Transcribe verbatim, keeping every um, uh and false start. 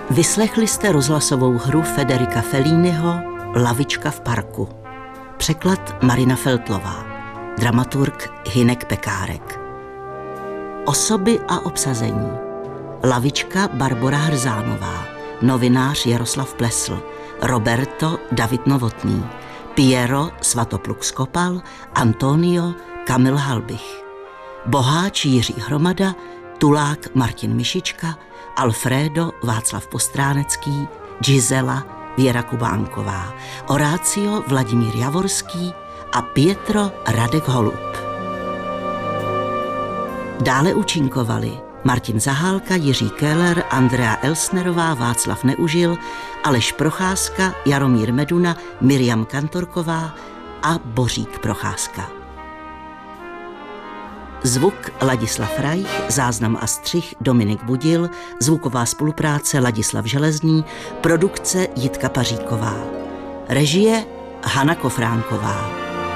Vyslechli jste rozhlasovou hru Federica Felliniho Lavička v parku. Překlad Marina Feltlová. Dramaturg Hynek Pekárek. Osoby a obsazení. Lavička Barbora Hrzánová. Novinář Jaroslav Plesl. Roberto David Novotný. Piero Svatopluk Skopal. Antonio Kamil Halbich. Boháč Jiří Hromada. Tulák Martin Mišička. Alfredo Václav Postránecký. Gisela Věra Kubánková. Horácio Vladimír Javorský a Pietro Radek Holub. Dále účinkovali Martin Zahálka, Jiří Keller, Andrea Elsnerová, Václav Neužil, Aleš Procházka, Jaromír Meduna, Miriam Kantorková a Bořík Procházka. Zvuk Ladislav Reich, záznam a střih Dominik Budil, zvuková spolupráce Ladislav Železný, produkce Jitka Paříková. Režie Hana Kofránková.